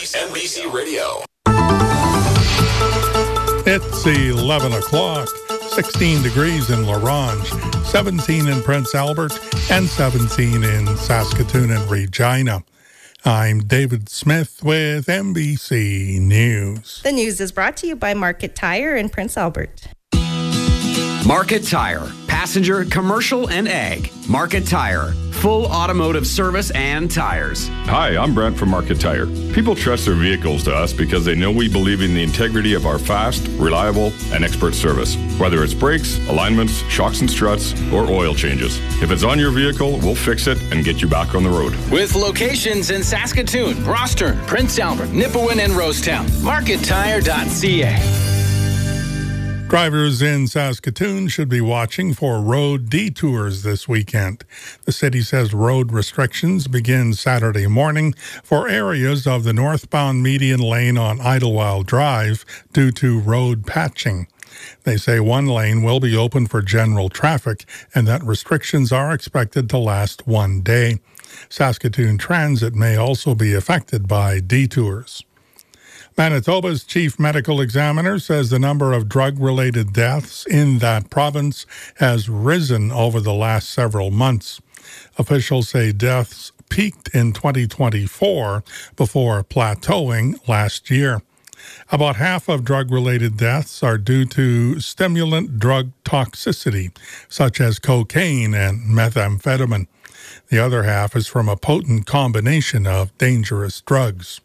NBC Radio. It's 11 o'clock, 16 degrees in La Ronge, 17 in Prince Albert, and 17 in Saskatoon and Regina. I'm David Smith with NBC News. The news is brought to you by Market Tire in Prince Albert. Market Tire, passenger, commercial, and ag. Market Tire, full automotive service and tires. Hi, I'm Brent from Market Tire. People trust their vehicles to us because they know we believe in the integrity of our fast, reliable, and expert service. Whether it's brakes, alignments, shocks and struts, or oil changes. If it's on your vehicle, we'll fix it and get you back on the road. With locations in Saskatoon, Rosthern, Prince Albert, Nipawin, and Rosetown. MarketTire.ca. Drivers in Saskatoon should be watching for road detours this weekend. The city says road restrictions begin Saturday morning for areas of the northbound median lane on Idlewild Drive due to road patching. They say one lane will be open for general traffic and that restrictions are expected to last one day. Saskatoon Transit may also be affected by detours. Manitoba's chief medical examiner says the number of drug-related deaths in that province has risen over the last several months. Officials say deaths peaked in 2024 before plateauing last year. About half of drug-related deaths are due to stimulant drug toxicity, such as cocaine and methamphetamine. The other half is from a potent combination of dangerous drugs.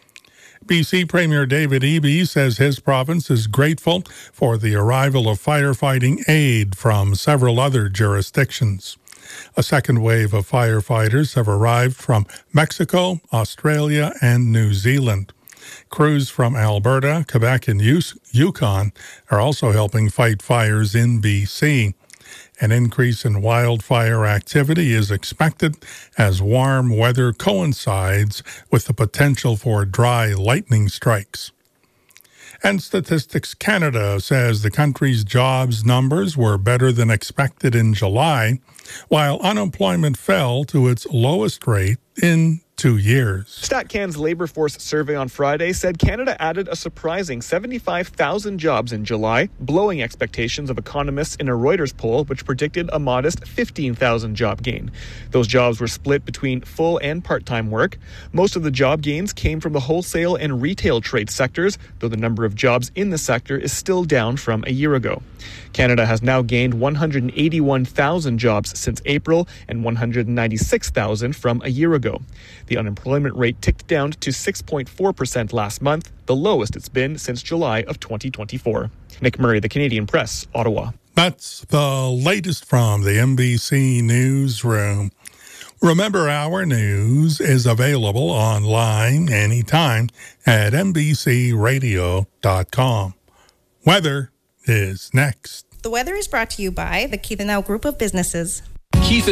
BC Premier David Eby says his province is grateful for the arrival of firefighting aid from several other jurisdictions. A second wave of firefighters have arrived from Mexico, Australia, and New Zealand. Crews from Alberta, Quebec, and Yukon are also helping fight fires in BC. An increase in wildfire activity is expected as warm weather coincides with the potential for dry lightning strikes. And Statistics Canada says the country's jobs numbers were better than expected in July, while unemployment fell to its lowest rate in 2 years. StatCan's labor force survey on Friday said Canada added a surprising 75,000 jobs in July, blowing expectations of economists in a Reuters poll, which predicted a modest 15,000 job gain. Those jobs were split between full and part-time work. Most of the job gains came from the wholesale and retail trade sectors, though the number of jobs in the sector is still down from a year ago. Canada has now gained 181,000 jobs since April and 196,000 from a year ago. The unemployment rate ticked down to 6.4% last month, the lowest it's been since July of 2024. Nick Murray, The Canadian Press, Ottawa. That's the latest from the NBC Newsroom. Remember, our news is available online anytime at NBCRadio.com. Weather is next. The weather is brought to you by the Keythenau Group of Businesses. Keith